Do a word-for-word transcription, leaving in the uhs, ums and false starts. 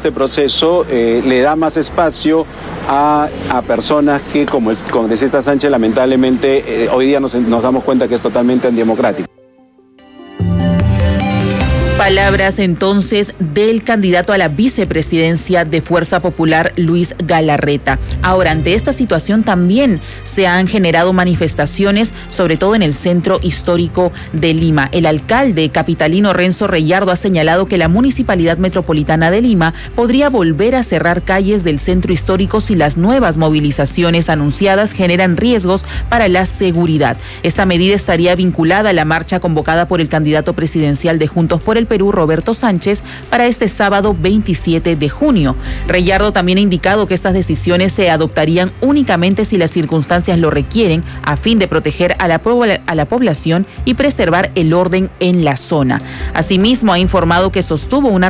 este proceso eh, le da más espacio a, a personas que, como el congresista Sánchez, lamentablemente eh, hoy día nos, nos damos cuenta que es totalmente antidemocrático. Palabras entonces del candidato a la vicepresidencia de Fuerza Popular, Luis Galarreta. Ahora, ante esta situación también se han generado manifestaciones, sobre todo en el centro histórico de Lima. El alcalde capitalino Renzo Reyardo ha señalado que la Municipalidad Metropolitana de Lima podría volver a cerrar calles del centro histórico si las nuevas movilizaciones anunciadas generan riesgos para la seguridad. Esta medida estaría vinculada a la marcha convocada por el candidato presidencial de Juntos por el Perú, Roberto Sánchez, para este sábado veintisiete de junio. Reyardo también ha indicado que estas decisiones se adoptarían únicamente si las circunstancias lo requieren, a fin de proteger a la, a la población y preservar el orden en la zona. Asimismo, ha informado que sostuvo una